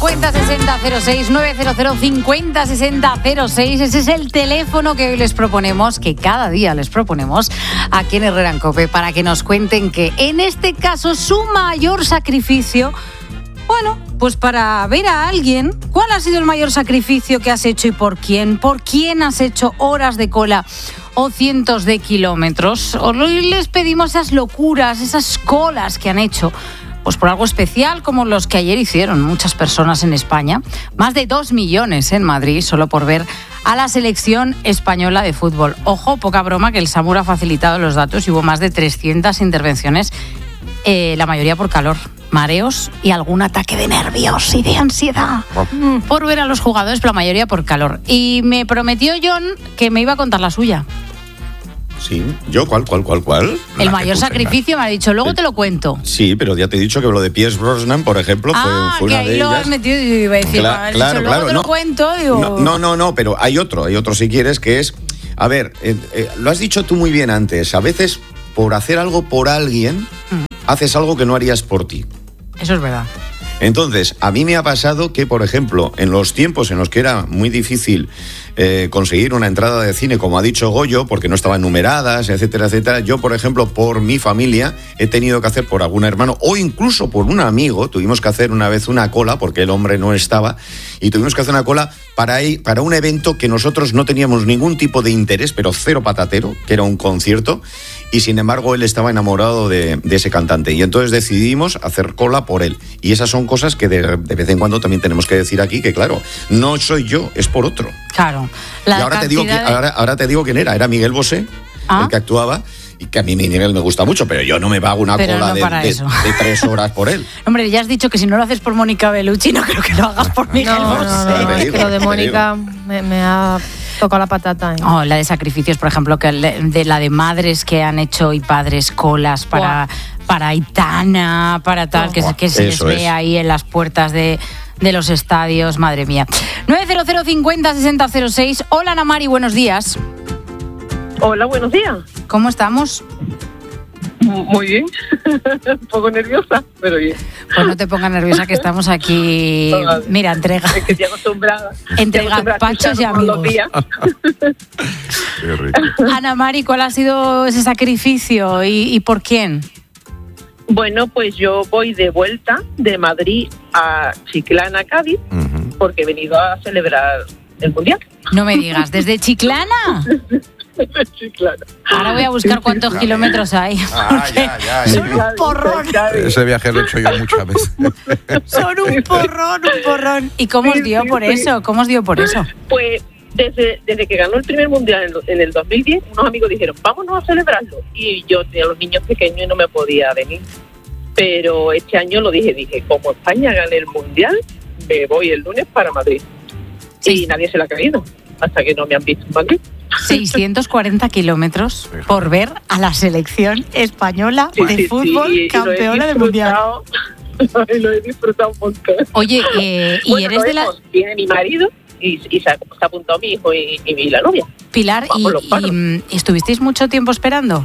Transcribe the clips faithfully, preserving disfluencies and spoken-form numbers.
cincuenta sesenta cero seis, nueve cero cero cincuenta sesenta cero seis. Ese es el teléfono que hoy les proponemos, que cada día les proponemos aquí en Herrera en COPE, para que nos cuenten que en este caso su mayor sacrificio, bueno, pues para ver a alguien, ¿cuál ha sido el mayor sacrificio que has hecho y por quién? ¿Por quién has hecho horas de cola o cientos de kilómetros? Hoy les pedimos esas locuras, esas colas que han hecho, pues por algo especial como los que ayer hicieron muchas personas en España. Más de dos millones en Madrid solo por ver a la selección española de fútbol. Ojo, poca broma, que el SAMUR ha facilitado los datos y hubo más de trescientas intervenciones, eh, la mayoría por calor, mareos y algún ataque de nervios y de ansiedad por ver a los jugadores, pero la mayoría por calor. Y me prometió John que me iba a contar la suya. Sí, ¿yo cuál, cuál, cuál, cuál? El La mayor sacrificio tengas. Me ha dicho, luego te lo cuento. Sí, pero ya te he dicho que lo de Pierce Brosnan, por ejemplo, ah, fue, fue una que de ahí ellas. lo has metido y iba a decir, Cla- has claro, dicho, claro, luego te no. lo cuento. Digo... No, no, no, no, pero hay otro, hay otro si quieres, que es, a ver, eh, eh, lo has dicho tú muy bien antes, a veces por hacer algo por alguien, mm. haces algo que no harías por ti. Eso es verdad. Entonces, a mí me ha pasado que, por ejemplo, en los tiempos en los que era muy difícil eh, conseguir una entrada de cine, como ha dicho Goyo, porque no estaban numeradas, etcétera, etcétera, yo, por ejemplo, por mi familia, he tenido que hacer por algún hermano, o incluso por un amigo, tuvimos que hacer una vez una cola, porque el hombre no estaba, y tuvimos que hacer una cola para, ir, para un evento que nosotros no teníamos ningún tipo de interés, pero cero patatero, que era un concierto, y sin embargo él estaba enamorado de, de ese cantante, y entonces decidimos hacer cola por él. Y esas son cosas que de, de vez en cuando también tenemos que decir aquí, que claro, no soy yo, es por otro. Claro. La y ahora te, digo, de... ahora, ahora te digo quién era, era Miguel Bosé, ¿Ah? el que actuaba, y que a mí Miguel me gusta mucho, pero yo no me pago una pero cola no de, de, de tres horas por él. Hombre, ya has dicho que si no lo haces por Mónica Bellucci, no creo que lo hagas por Miguel no, Bosé. No, no, no, es que lo de Mónica me, me ha tocado la patata. ¿eh? Oh, la de sacrificios, por ejemplo, que de la de madres que han hecho y padres colas para, para Aitana, para tal, oh, que, que se les ve es. ahí en las puertas de, de los estadios, madre mía. nueve cero cero cincuenta sesenta cero seis. Hola, Ana Mari, buenos días. Hola, buenos días. ¿Cómo estamos? Muy bien, un poco nerviosa, pero bien. Pues no te pongas nerviosa, que estamos aquí, no, mira, entrega. Es que estoy acostumbrada. Entre gazpachos y amigos. Qué rico. Ana Mari, ¿cuál ha sido ese sacrificio y, y por quién? Bueno, pues yo voy de vuelta de Madrid a Chiclana, Cádiz, uh-huh. porque he venido a celebrar el Mundial. No me digas, ¿desde Chiclana? Sí, claro. Ahora voy a buscar sí, cuántos sí, kilómetros hay. Ah, ya, ya, ya. Son un porrón. Ese viaje lo he hecho yo muchas veces. Son un porrón, un porrón. ¿Y cómo os dio por eso? ¿Cómo os dio por eso? Pues desde, desde que ganó el primer mundial en, en el dos mil diez, unos amigos dijeron, vámonos a celebrarlo. Y yo tenía los niños pequeños y no me podía venir. Pero este año lo dije, dije, como España gane el mundial, me voy el lunes para Madrid. Sí. Y nadie se la ha creído, hasta que no me han visto en Madrid. seiscientos cuarenta kilómetros por ver a la selección española sí, de sí, fútbol sí, y, campeona del mundial. Lo he disfrutado un montón. Oye, eh, ¿y bueno, eres de la...? Viene mi marido y, y se, se apuntó mi hijo y, y la novia. Pilar, y, y, ¿y estuvisteis mucho tiempo esperando?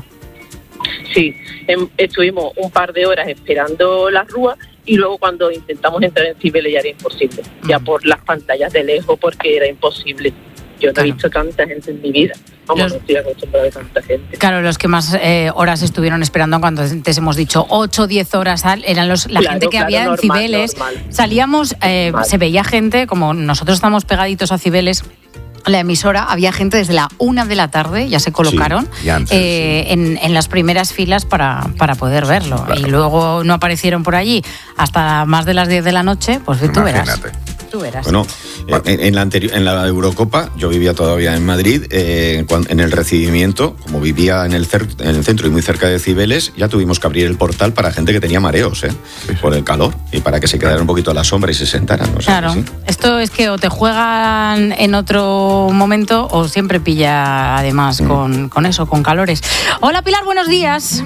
Sí, em, estuvimos un par de horas esperando la rúa y luego cuando intentamos entrar en Cibeles ya era imposible. Mm. Ya por las pantallas de lejos, porque era imposible. Yo no claro. he visto tanta gente en mi vida. Vamos, los, no estoy acostumbrada a tanta gente. Claro, los que más eh, horas estuvieron esperando, cuando antes hemos dicho ocho o diez horas, eran los, la claro, gente que claro, había normal, en Cibeles. Normal. Salíamos, eh, se veía gente, como nosotros estamos pegaditos a Cibeles, la emisora, había gente desde la una de la tarde, ya se colocaron sí, antes, eh, sí. en, en las primeras filas para, para poder verlo. Claro. Y luego no aparecieron por allí hasta más de las diez de la noche, pues tú Imagínate. verás. Tú verás. Bueno, en, en, la anterior, en la Eurocopa, yo vivía todavía en Madrid, eh, en el recibimiento, como vivía en el, cer- en el centro y muy cerca de Cibeles, ya tuvimos que abrir el portal para gente que tenía mareos, ¿eh? Sí, sí. Por el calor, y para que se quedara un poquito a la sombra y se sentaran. ¿No? Claro, ¿sí? Esto es que o te juegan en otro momento o siempre pilla además mm. con, con eso, con calores. Hola Pilar, buenos días.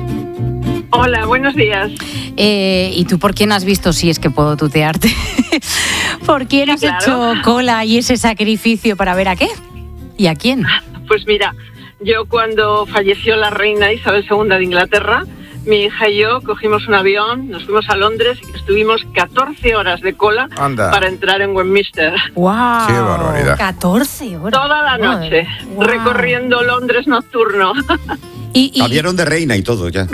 Hola, buenos días. Eh, ¿Y tú por quién has visto, si es que puedo tutearte? ¿Por quién has claro. hecho cola y ese sacrificio para ver a qué? ¿Y a quién? Pues mira, yo cuando falleció la reina Isabel segunda de Inglaterra, mi hija y yo cogimos un avión, nos fuimos a Londres y estuvimos catorce horas de cola Anda. para entrar en Westminster. ¡Wow! ¡Qué barbaridad! catorce horas. Toda la noche, Wow. recorriendo Londres nocturno. Y, y- Cambiaron de reina y todo ya.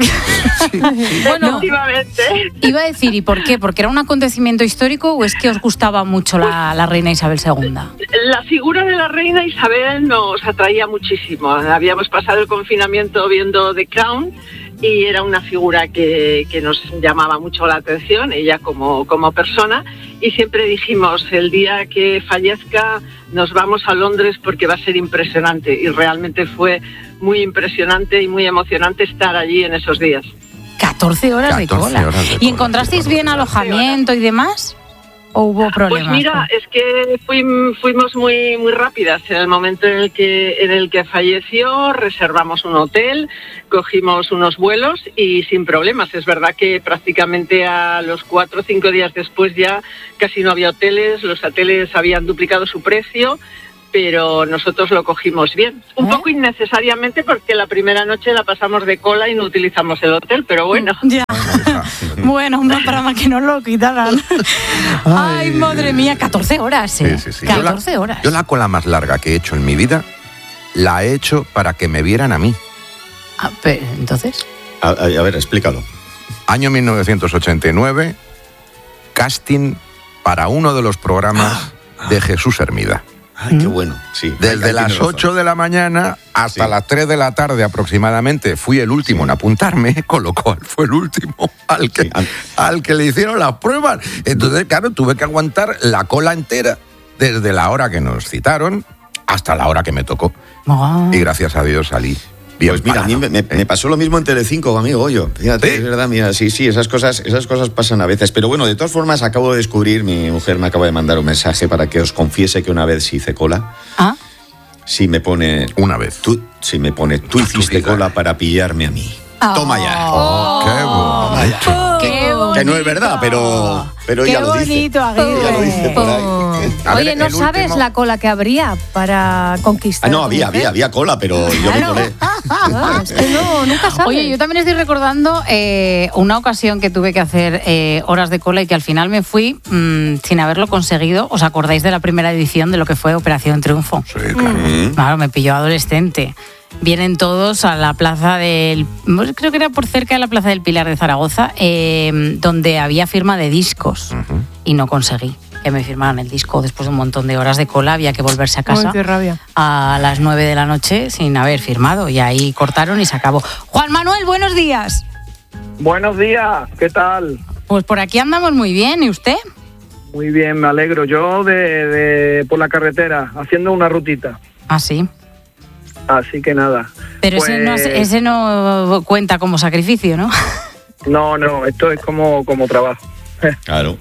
bueno, Efectivamente. iba a decir, ¿y por qué? ¿Porque era un acontecimiento histórico o es que os gustaba mucho la, la reina Isabel segunda? La figura de la reina Isabel nos atraía muchísimo. Habíamos pasado el confinamiento viendo The Crown y era una figura que, que nos llamaba mucho la atención, ella como, como persona, y siempre dijimos, el día que fallezca nos vamos a Londres porque va a ser impresionante, y realmente fue muy impresionante y muy emocionante estar allí en esos días. catorce horas de catorce cola. horas de ¿Y cola, encontrasteis qué bien alojamiento y demás? ¿O hubo problemas? Pues mira, es que fuim- fuimos muy muy rápidas. En el momento en el que en el que falleció, reservamos un hotel, cogimos unos vuelos y sin problemas. Es verdad que prácticamente a los cuatro o cinco días después ya casi no había hoteles, los hoteles habían duplicado su precio, pero nosotros lo cogimos bien. Un ¿Eh? poco innecesariamente porque la primera noche la pasamos de cola y no utilizamos el hotel, pero bueno. Ya. Bueno, hombre, para más que no lo quitaran. Ay, madre mía, catorce horas, ¿eh? Sí, sí, sí. Yo la- catorce horas. Yo la cola más larga que he hecho en mi vida la he hecho para que me vieran a mí. Ah, pero, entonces. A, a- a ver, explícalo. Año mil novecientos ochenta y nueve, casting para uno de los programas de Jesús Hermida. Ay, qué bueno. Sí. Desde Ahí las tienes razón. ocho de la mañana hasta Sí. las tres de la tarde aproximadamente fui el último en apuntarme, con lo cual fue el último al que, Sí, an- al que le hicieron las pruebas. Entonces, claro, tuve que aguantar la cola entera desde la hora que nos citaron hasta la hora que me tocó. Ah. Y gracias a Dios salí bien Pues mira, a mí parado. me, me- me pasó lo mismo en Telecinco, amigo Goyo. Fíjate, ¿Sí? es verdad, mira, sí, sí, esas cosas, esas cosas pasan a veces. Pero bueno, de todas formas, acabo de descubrir, mi mujer me acaba de mandar un mensaje para que os confiese que una vez sí hice cola. Ah, Sí me pone... Una vez. Tú, sí me pone, tú hiciste digas. cola para pillarme a mí. Toma ya. Oh, qué bonito. qué bonito. Que no es verdad, pero, pero Qué ella lo dice. bonito, Aguirre. Ella lo dice por ahí. A ver, Oye, ¿no el sabes último- la cola que habría para conquistar? Ah, no, a tu había, mujer? había, había cola, pero yo me Claro. colé. Ah, es que no, nunca sabes. Oye, yo también estoy recordando eh, una ocasión que tuve que hacer eh, horas de cola y que al final me fui mmm, sin haberlo conseguido. ¿Os acordáis de la primera edición de lo que fue Operación Triunfo? Sí, claro. Mm. Claro, me pilló adolescente. Vienen todos a la plaza del... Creo que era por cerca de la plaza del Pilar de Zaragoza, eh, donde había firma de discos. Y no conseguí que me firmaran el disco. Después de un montón de horas de cola había que volverse a casa Ay, qué rabia. a las nueve de la noche sin haber firmado. Y ahí cortaron y se acabó. Juan Manuel, buenos días. Buenos días, ¿qué tal? Pues por aquí andamos muy bien. ¿Y usted? Muy bien, me alegro. Yo de, de por la carretera, haciendo una rutita. Ah, sí. Así que nada. Pero ese, no, Pues- ese no cuenta como sacrificio, ¿no? No, no, esto es como, como trabajo. Claro.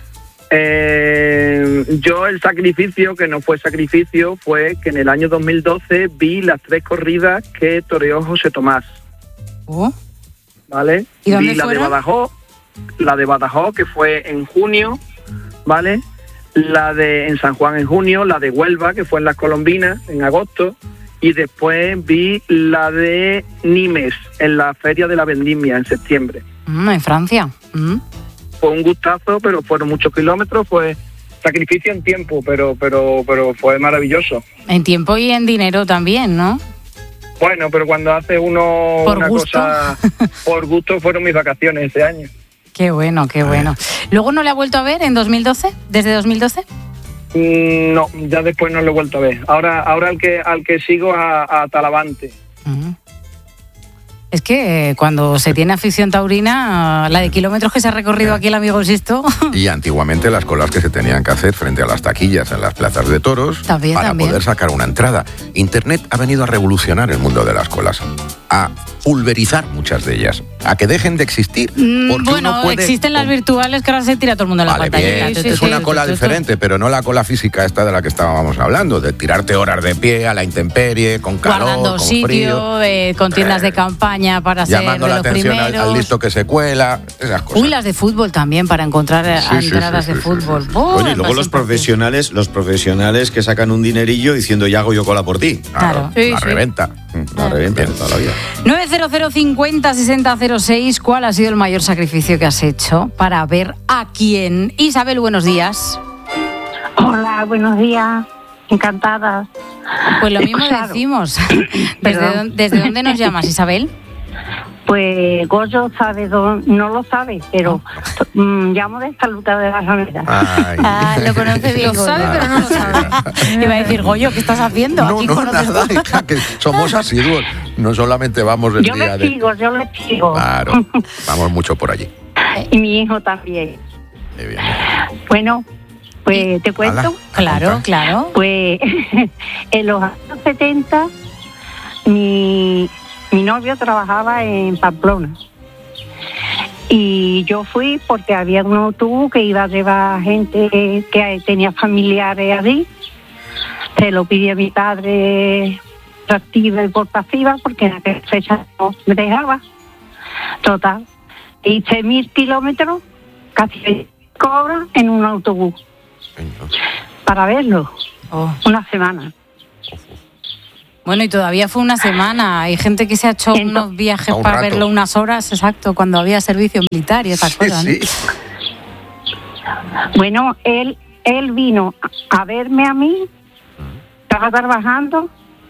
Eh, yo el sacrificio, que no fue sacrificio, fue que en el año dos mil doce vi las tres corridas que toreó José Tomás, Oh. ¿vale? ¿Y dónde vi la de fueron? Badajoz, la de Badajoz, que fue en junio, ¿vale? La de en San Juan en junio, la de Huelva, que fue en las Colombinas, en agosto, y después vi la de Nimes, en la Feria de la Vendimia, en septiembre. Mm, en Francia. Mm. Fue un gustazo, pero fueron muchos kilómetros, fue sacrificio en tiempo, pero pero pero fue maravilloso. En tiempo y en dinero también, ¿no? Bueno, pero cuando hace uno Por una gusto. cosa por gusto, fueron mis vacaciones ese año. Qué bueno, qué bueno. ¿Luego no le ha vuelto a ver en dos mil doce? ¿Desde dos mil doce? Mm, No, ya después no lo he vuelto a ver. Ahora ahora al que al que sigo a, a Talavante. Mm. Es que eh, cuando se tiene afición taurina, la de kilómetros que se ha recorrido aquí el amigo Sisto, Y antiguamente las colas que se tenían que hacer frente a las taquillas en las plazas de toros También, para también. poder sacar una entrada. Internet ha venido a revolucionar el mundo de las colas, a pulverizar muchas de ellas, a que dejen de existir. Mm, Porque bueno, uno puede- existen las virtuales que ahora se tira todo el mundo en la Vale, pantalla. bien, Tu, tu, es tu, una tu, cola tu, tu. diferente, pero no la cola física esta de la que estábamos hablando, de tirarte horas de pie a la intemperie, con calor, Guardando con sitio, frío, eh, con tiendas de campaña para ser llamando de la los atención al, primeros. al listo que se cuela, esas cosas. Uy, las de fútbol también, para encontrar eh, Sí, sí, entradas sí, de sí, fútbol. sí, sí. Oh, Oye, y me luego parece los un profesionales, los profesionales que sacan un dinerillo diciendo ya hago yo cola por ti. Claro, Sí, la sí. reventa. La reventa de toda la vida. nueve cero cero cincuenta sesenta cero seis, ¿cuál ha sido el mayor sacrificio que has hecho para ver a quién? Isabel, buenos días. Hola, buenos días. Encantada. Pues lo mismo Claro. decimos. ¿Desde, dónde- ¿Desde dónde nos llamas, Isabel? Pues Goyo sabe, dónde- no lo sabe, pero mm, llamo de esta luta de las Alamedas. Ay. Ah, lo conoce bien. Lo sabe, pero no lo sabe. Iba a decir, Goyo, ¿qué estás haciendo? No, Aquí no, conoces nada, todo. hija, que somos asiduos. No solamente vamos el Yo día le de... sigo, yo le sigo. Claro, vamos mucho por allí. Y mi hijo también. Muy bien. Bueno, pues te cuento. Ala. Claro, Conta. claro. Pues en los años setenta mi, mi novio trabajaba en Pamplona. Y yo fui porque había un autobús que iba a llevar gente que tenía familiares allí. Se lo pidió a mi padre por activa y por pasiva porque en aquella fecha no me dejaba. Total. Hice mil kilómetros, casi cinco horas en un autobús Señor. para verlo. Oh. Una semana. Bueno, y todavía fue una semana. Hay gente que se ha hecho Entonces- unos viajes A un para rato. verlo unas horas, exacto, cuando había servicio militar y esas Sí, cosas, ¿no? sí. Bueno, él él vino a a verme a mí, estaba trabajando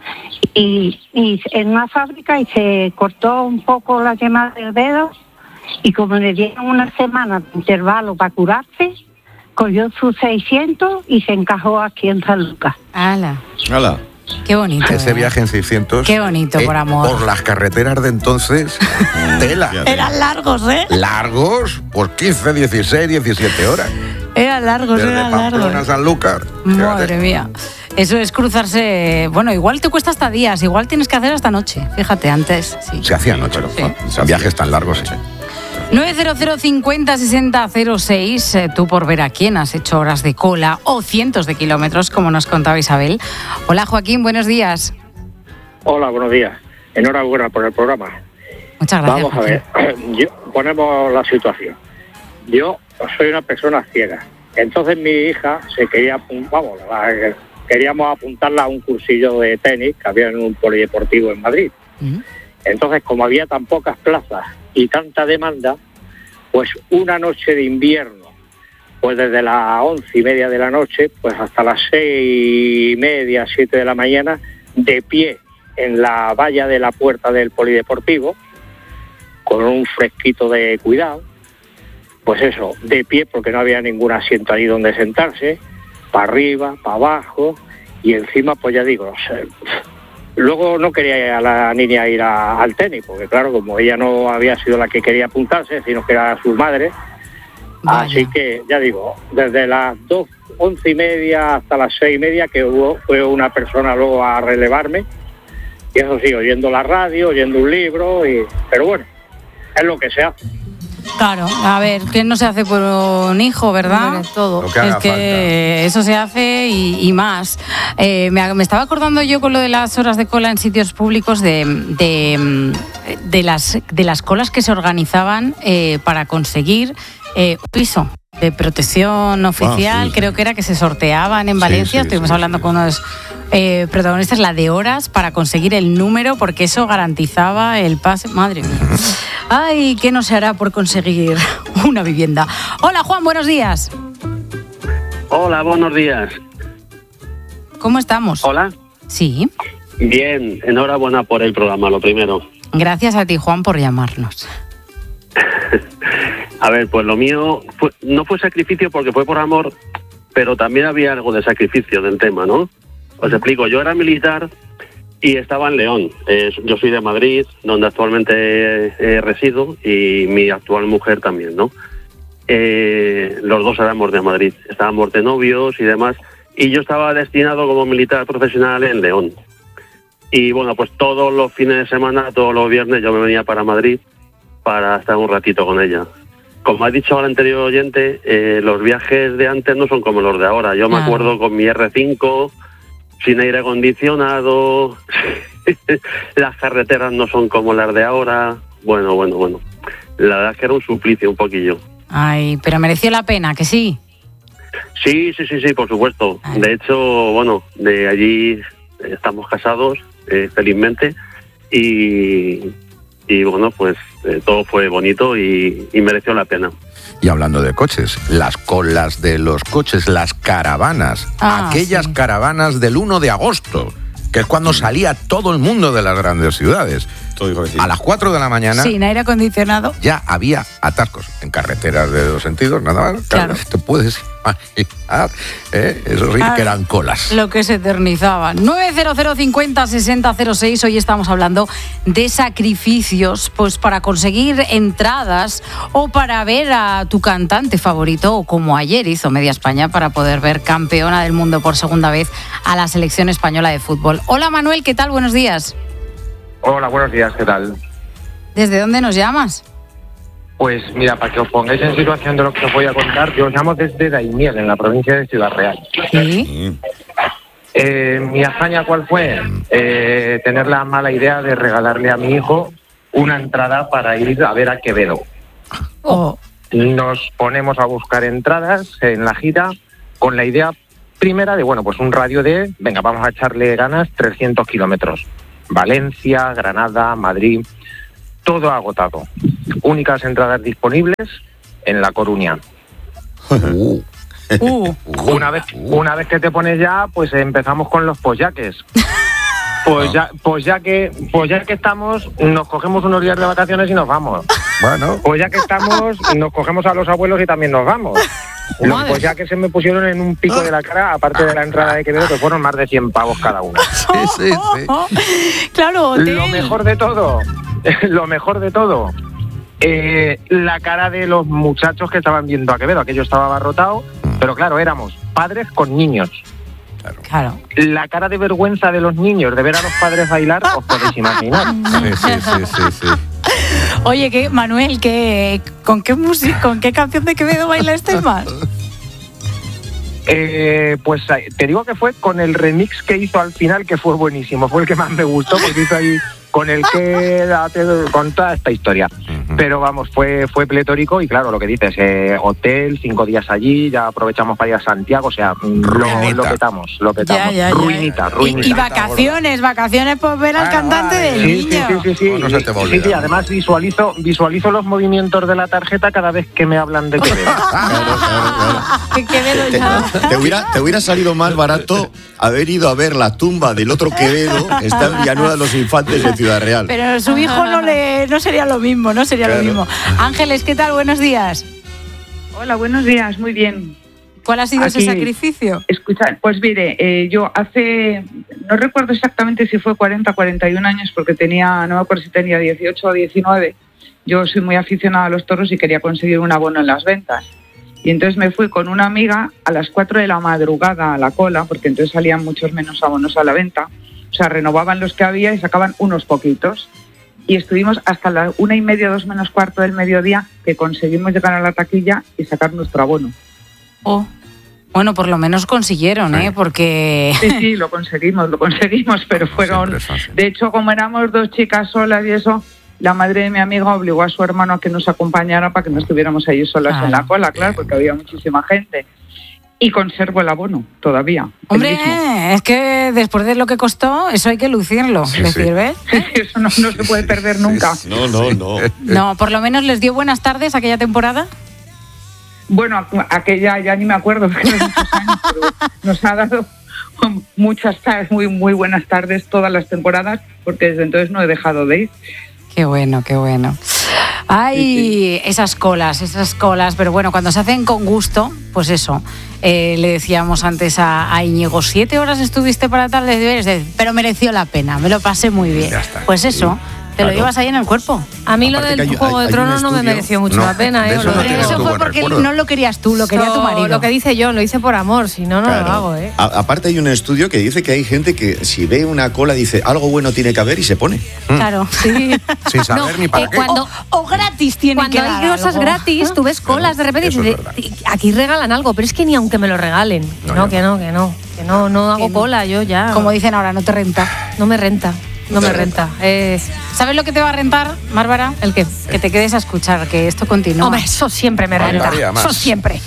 y, y en una fábrica y se cortó un poco la yema del dedo y como le dieron una semana de intervalo para curarse, cogió sus seiscientos y se encajó aquí en San Lucas. ¡Hala! Hala. Qué bonito. Ese ¿eh? viaje en seiscientos. Qué bonito, por amor. Por las carreteras de entonces, tela. Eran largos, ¿eh? Largos, por quince, dieciséis, diecisiete horas. Eran largos, Desde eran Pamplona a largos. Sanlúcar. Madre Fíjate. mía. Eso es cruzarse. Bueno, igual te cuesta hasta días, igual tienes que hacer hasta noche. Fíjate, antes. Sí. Se hacía noche. Sí. Son viajes tan largos, sí. nueve cero cero cincuenta sesenta cero seis, eh, tú por ver a quién has hecho horas de cola o cientos de kilómetros, como nos contaba Isabel. Hola Joaquín, buenos días. Hola, buenos días. Enhorabuena por el programa. Muchas gracias. Vamos a Joaquín. ver, yo, ponemos la situación. Yo soy una persona ciega. Entonces mi hija se quería, apun- vamos, la- queríamos apuntarla a un cursillo de tenis que había en un polideportivo en Madrid. Mm. Entonces, como había tan pocas plazas y tanta demanda, pues una noche de invierno, pues desde las once y media de la noche, pues hasta las seis y media, siete de la mañana, de pie en la valla de la puerta del polideportivo, con un fresquito de cuidado, pues eso, de pie porque no había ningún asiento ahí donde sentarse, para arriba, para abajo, y encima, pues ya digo, o sea, luego no quería a la niña ir a- al tenis, porque claro, como ella no había sido la que quería apuntarse, sino que era su madre, Vaya. así que ya digo, desde las dos, once y media hasta las seis y media, que hubo, fue una persona luego a relevarme, y eso sí, oyendo la radio, oyendo un libro, y pero bueno, es lo que se hace. Claro, a ver, ¿qué no se hace por un hijo, verdad? Hombre, todo. Lo que haga Es que falta. eso se hace y, y más. Eh, me, me estaba acordando yo con lo de las horas de cola en sitios públicos de, de, de las, de las colas que se organizaban eh, para conseguir eh, un piso de protección oficial, sí, sí. creo que era que se sorteaban en Sí, Valencia. sí, Estuvimos sí, hablando sí. con unos eh, protagonistas, la de horas para conseguir el número, porque eso garantizaba el pase. Madre mía. Ay, ¿qué no se hará por conseguir una vivienda? Hola Juan, buenos días. Hola, buenos días. ¿Cómo estamos? Hola. Sí, Bien, enhorabuena por el programa, lo primero. gracias a ti Juan por llamarnos. A ver, pues lo mío fue- no fue sacrificio porque fue por amor, pero también había algo de sacrificio del tema, ¿no? Os explico, yo era militar y estaba en León. Eh, yo soy de Madrid, donde actualmente eh, resido, y mi actual mujer también, ¿no? Eh, los dos éramos de Madrid, estábamos de novios y demás, y yo estaba destinado como militar profesional en León. Y bueno, pues todos los fines de semana, todos los viernes yo me venía para Madrid para estar un ratito con ella. Como ha dicho el anterior oyente, eh, los viajes de antes no son como los de ahora. Yo me Claro. acuerdo con mi erre cinco, sin aire acondicionado, las carreteras no son como las de ahora. Bueno, bueno, bueno. La verdad es que era un suplicio un poquillo. Ay, pero mereció la pena, que sí. Sí, sí, sí, sí, por supuesto. De hecho, bueno, de allí estamos casados, eh, felizmente, y, y bueno, pues eh, todo fue bonito y, y mereció la pena. Y hablando de coches, las colas de los coches, las caravanas, Ah, aquellas sí. caravanas del uno de agosto, que es cuando salía todo el mundo de las grandes ciudades. A las cuatro de la mañana Sin aire acondicionado. ya había atascos en carreteras de dos sentidos, nada más. Claro. Te puedes imaginar, ¿eh? Eso sí Ah, que eran colas. Lo que se eternizaban. nueve cero cero cincuenta sesenta cero seis. Hoy estamos hablando de sacrificios, pues para conseguir entradas o para ver a tu cantante favorito, o como ayer hizo Media España para poder ver campeona del mundo por segunda vez a la selección española de fútbol. Hola Manuel, ¿qué tal? Buenos días. Hola, buenos días, ¿qué tal? ¿Desde dónde nos llamas? Pues mira, para que os pongáis en situación de lo que os voy a contar, yo os llamo desde Daimiel, en la provincia de Ciudad Real. Sí. Eh, mi hazaña, ¿cuál fue? Eh, tener la mala idea de regalarle a mi hijo una entrada para ir a ver a Quevedo. Oh. Nos ponemos a buscar entradas en la gira con la idea primera de, bueno, pues un radio de, venga, vamos a echarle ganas, trescientos kilómetros. Valencia, Granada, Madrid, todo agotado. Únicas entradas disponibles en La Coruña. Uh. Uh. Una vez, una vez que te pones ya, pues empezamos con los pollaques. Pues ya, pues ya que, pues ya que estamos, nos cogemos unos días de vacaciones y nos vamos. Bueno. Pues ya que estamos, nos cogemos a los abuelos y también nos vamos. Los pues ya que se me pusieron en un pico de la cara, aparte de la entrada de Quevedo, que fueron más de cien pavos cada una. Sí, sí, sí. Claro, hotel. Lo mejor de todo, lo mejor de todo, eh, la cara de los muchachos que estaban viendo a Quevedo. Aquello estaba abarrotado, pero claro, éramos padres con niños. Claro. La cara de vergüenza de los niños de ver a los padres bailar, os podéis imaginar. Sí, sí, sí, sí, sí. Oye, ¿qué, Manuel, ¿qué, con qué música, con qué canción de Quevedo baila este más? Eh, pues te digo que fue con el remix que hizo al final, que fue buenísimo, fue el que más me gustó, porque hizo ahí con el que con toda esta historia. Uh-huh. Pero vamos, fue fue pletórico y claro, lo que dices, eh, hotel, cinco días allí, ya aprovechamos para ir a Santiago, o sea, lo, lo petamos, lo petamos. Ya, ya, ya. Ruinita, ruinita. Y, y vacaciones, vacaciones por ver al ah, cantante del sí, niño. Sí, sí, sí, sí. No se te va a olvidar, sí, sí, además visualizo, visualizo los movimientos de la tarjeta cada vez que me hablan de Quevedo. Claro, claro, claro. Que Quevedo te, ya. Te hubiera, te hubiera salido más barato haber ido a ver la tumba del otro Quevedo, que está en Villanueva de los Infantes de Ciudad Real. Pero su hijo no le no sería lo mismo, no sería claro. lo mismo. Ángeles, ¿qué tal? Buenos días. Hola, buenos días, muy bien. ¿Cuál ha sido Aquí, ese sacrificio? Escucha, pues mire, eh, yo hace, no recuerdo exactamente si fue cuarenta, cuarenta y un años, porque tenía, no me acuerdo si tenía dieciocho o diecinueve. Yo soy muy aficionada a los toros y quería conseguir un abono en las ventas. Y entonces me fui con una amiga a las cuatro de la madrugada a la cola, porque entonces salían muchos menos abonos a la venta. O sea, renovaban los que había y sacaban unos poquitos. Y estuvimos hasta las una y media, dos menos cuarto del mediodía, que conseguimos llegar a la taquilla y sacar nuestro abono. Oh, bueno, por lo menos consiguieron, ¿eh? Porque... Sí, sí, lo conseguimos, lo conseguimos, pero fueron... De hecho, como éramos dos chicas solas y eso, la madre de mi amiga obligó a su hermano a que nos acompañara para que no estuviéramos allí solas ah, en la cola, claro, porque había muchísima gente. Y conservo el abono todavía. Hombre, es que después de lo que costó, eso hay que lucirlo, sí, decir, sí. ¿ves? Sí, sí, eso no, no se puede perder nunca. Sí, no, no, no. No, por lo menos les dio buenas tardes aquella temporada. Bueno, aquella ya ni me acuerdo, porque hace muchos años, pero nos ha dado muchas tardes, muy, muy buenas tardes todas las temporadas, porque desde entonces no he dejado de ir. Qué bueno, qué bueno. Ay, sí, sí. esas colas, esas colas, pero bueno, cuando se hacen con gusto, pues eso, eh, le decíamos antes a, a Íñigo, siete horas estuviste para tal de deberes, pero mereció la pena, me lo pasé muy bien. Pues eso, sí. Te claro. lo llevas ahí en el cuerpo. A mí Aparte lo del hay, Juego hay, de Tronos no me mereció mucho no, la pena. ¿eh? Eso, no pero eso fue porque recuerdo. no lo querías tú, lo quería no, tu marido. Lo que dice yo, lo hice por amor, si no, no claro. lo hago. ¿eh? A, aparte hay un estudio que dice que hay gente que si ve una cola dice algo bueno tiene que haber y se pone. Claro, sí. Sin saber no, ni para eh, qué. Cuando, o, o gratis tiene cuando que hay dar cosas algo. gratis, tú ves colas de repente y dices, es aquí regalan algo, pero es que ni aunque me lo regalen. No, no que no, que no. Que no, no hago no. cola yo ya. Como dicen ahora, no te renta. No me renta. No me renta. Eh, ¿Sabes lo que te va a rentar, Bárbara? ¿El qué? Que te quedes a escuchar, que esto continúa. Hombre, eso siempre me renta. Eso siempre.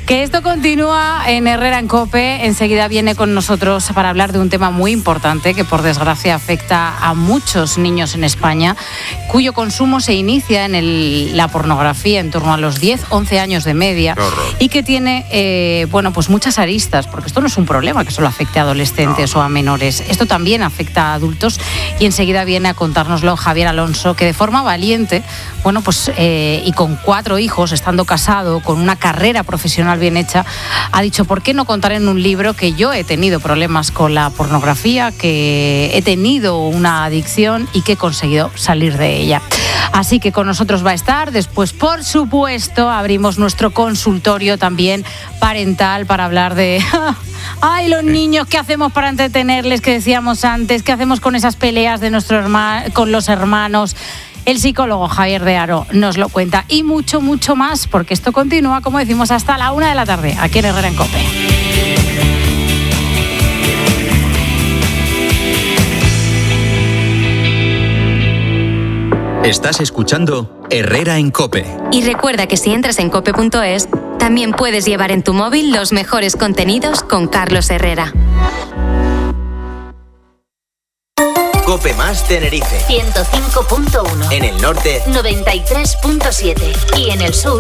Que esto continúa en Herrera en COPE. Enseguida viene con nosotros para hablar de un tema muy importante que por desgracia afecta a muchos niños en España, cuyo consumo se inicia en el, la pornografía en torno a los diez, once años de media y que tiene eh, bueno, pues muchas aristas, porque esto no es un problema que solo afecte a adolescentes no. o a menores. Esto también afecta a adultos y enseguida viene a contárnoslo Javier Alonso, que de forma valiente, bueno, pues eh, y con cuatro hijos, estando casado, con una carrera profesional bien hecha, ha dicho, ¿por qué no contar en un libro que yo he tenido problemas con la pornografía, que he tenido una adicción y que he conseguido salir de ella? Así que con nosotros va a estar. Después, por supuesto, abrimos nuestro consultorio también parental para hablar de... Ay, los niños, ¿qué hacemos para entretenerles? Que decíamos antes, ¿qué hacemos con esas peleas de nuestro herma- con los hermanos? El psicólogo Javier de Haro nos lo cuenta y mucho, mucho más, porque esto continúa, como decimos, hasta la una de la tarde, aquí en Herrera en COPE. Estás escuchando Herrera en COPE. Y recuerda que si entras en cope punto es, también puedes llevar en tu móvil los mejores contenidos con Carlos Herrera. COPE más Tenerife. ciento cinco punto uno. En el norte. noventa y tres punto siete. Y en el sur.